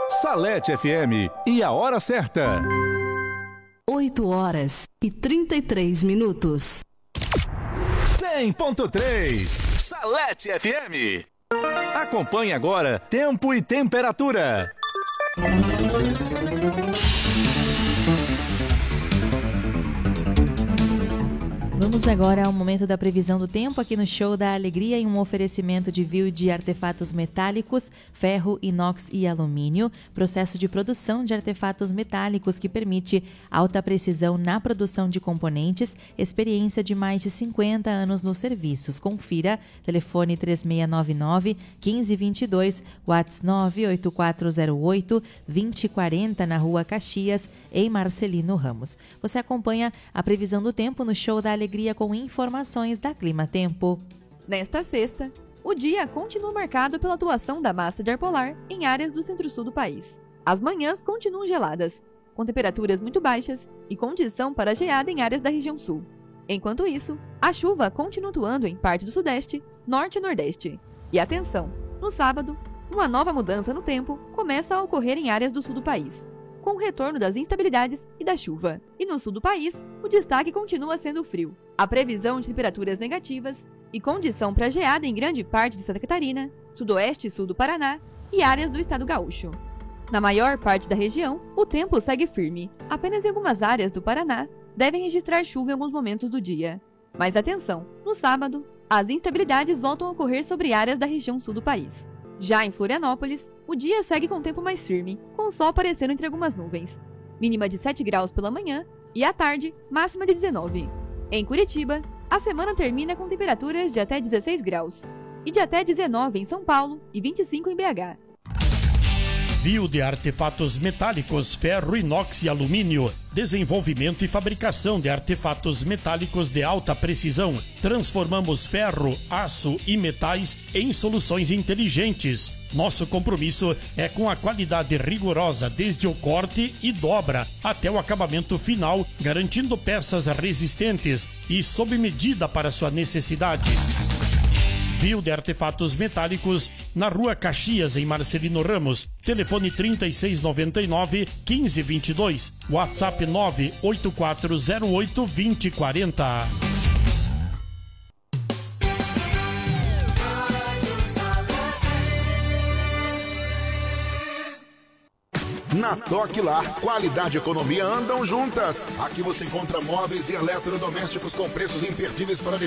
Salete FM e a hora certa. 8h33. 100.3 Salete FM. Acompanhe agora tempo e temperatura. Vamos agora ao momento da previsão do tempo aqui no Show da Alegria, em um oferecimento de Viu de artefatos metálicos, ferro, inox e alumínio, processo de produção de artefatos metálicos que permite alta precisão na produção de componentes, experiência de mais de 50 anos nos serviços. Confira, telefone 3699-1522, WhatsApp 98408-2040 na Rua Caxias, em Marcelino Ramos. Você acompanha a previsão do tempo no Show da Alegria com informações da Clima Tempo. Nesta sexta, o dia continua marcado pela atuação da massa de ar polar em áreas do centro-sul do país. As manhãs continuam geladas, com temperaturas muito baixas e condição para geada em áreas da região sul. Enquanto isso, a chuva continua atuando em parte do sudeste, norte e nordeste. E atenção, no sábado, uma nova mudança no tempo começa a ocorrer em áreas do sul do país, com o retorno das instabilidades e da chuva. E no sul do país, o destaque continua sendo o frio. A previsão de temperaturas negativas e condição para geada em grande parte de Santa Catarina, sudoeste e sul do Paraná e áreas do estado gaúcho. Na maior parte da região, o tempo segue firme. Apenas em algumas áreas do Paraná devem registrar chuva em alguns momentos do dia. Mas atenção, no sábado, as instabilidades voltam a ocorrer sobre áreas da região sul do país. Já em Florianópolis, o dia segue com tempo mais firme, com o sol aparecendo entre algumas nuvens. Mínima de 7 graus pela manhã e à tarde, máxima de 19. Em Curitiba, a semana termina com temperaturas de até 16 graus e de até 19 em São Paulo e 25 em BH. Viu de artefatos metálicos, ferro, inox e alumínio. Desenvolvimento e fabricação de artefatos metálicos de alta precisão. Transformamos ferro, aço e metais em soluções inteligentes. Nosso compromisso é com a qualidade rigorosa desde o corte e dobra até o acabamento final, garantindo peças resistentes e sob medida para sua necessidade. Viu de artefatos metálicos na Rua Caxias, em Marcelino Ramos. Telefone 3699-1522. WhatsApp 98408-2040. Na Toque Lar, qualidade e economia andam juntas. Aqui você encontra móveis e eletrodomésticos com preços imperdíveis para